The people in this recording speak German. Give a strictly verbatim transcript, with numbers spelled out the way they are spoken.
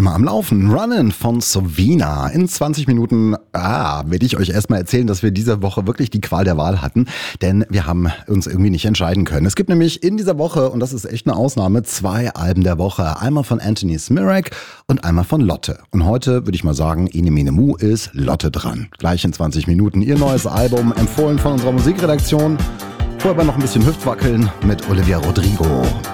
immer am Laufen. Runnin' von Sovina. In zwanzig Minuten ah, werde ich euch erstmal erzählen, dass wir diese Woche wirklich die Qual der Wahl hatten, denn wir haben uns irgendwie nicht entscheiden können. Es gibt nämlich in dieser Woche, und das ist echt eine Ausnahme, zwei Alben der Woche. Einmal von Anthony Smirak und einmal von Lotte. Und heute würde ich mal sagen, Ene Mene Mu ist Lotte dran. Gleich in zwanzig Minuten ihr neues Album, empfohlen von unserer Musikredaktion. Vorher aber noch ein bisschen Hüftwackeln mit Olivia Rodrigo.